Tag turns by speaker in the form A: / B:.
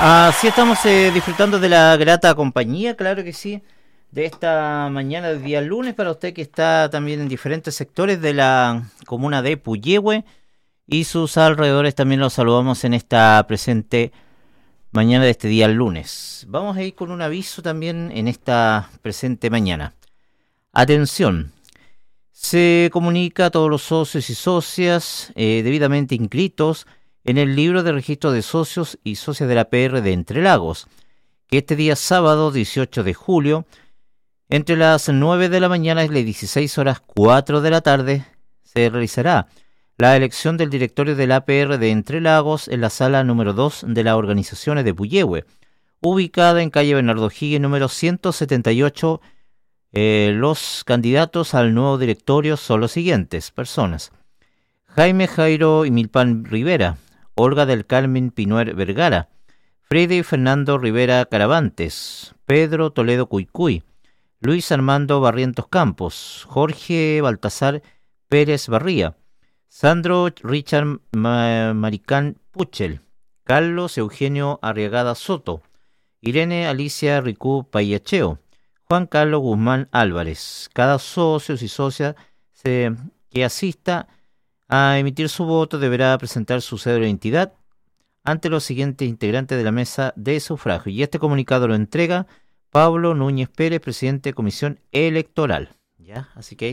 A: Así estamos disfrutando de la grata compañía, claro que sí, de esta mañana del día lunes para usted que está también en diferentes sectores de la comuna de Puyehue y sus alrededores. También los saludamos en esta presente mañana de este día lunes. Vamos a ir con un aviso también en esta presente mañana. Atención, se comunica a todos los socios y socias debidamente inscritos en el libro de registro de socios y socias de la PR de Entre Lagos, que este día sábado 18 de julio, entre las 9 de la mañana y las 16 horas 4 de la tarde, se realizará la elección del directorio de la APR de Entre Lagos en la sala número 2 de las organizaciones de Puyehue, ubicada en calle Bernardo Higgins número 178. Los candidatos al nuevo directorio son los siguientes personas: Jaime Jairo y Milpan Rivera, Olga del Carmen Pinuer Vergara, Freddy Fernando Rivera Caravantes, Pedro Toledo Cuycuy, Luis Armando Barrientos Campos, Jorge Baltasar Pérez Barría, Sandro Richard Maricán Puchel, Carlos Eugenio Arriagada Soto, Irene Alicia Ricú Payacheo, Juan Carlos Guzmán Álvarez. Cada socio y socia que asista a emitir su voto deberá presentar su cédula de identidad ante los siguientes integrantes de la mesa de sufragio. Y este comunicado lo entrega Pablo Núñez Pérez, presidente de Comisión Electoral. ¿Ya? Así que